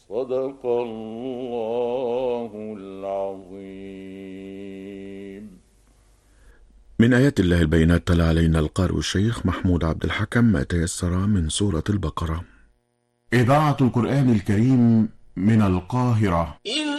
صدق الله العظيم. من آيات الله البينات تلا علينا القارئ الشيخ محمود عبد الحكم ما تيسر من سورة البقرة. إذاعة القرآن الكريم من القاهرة.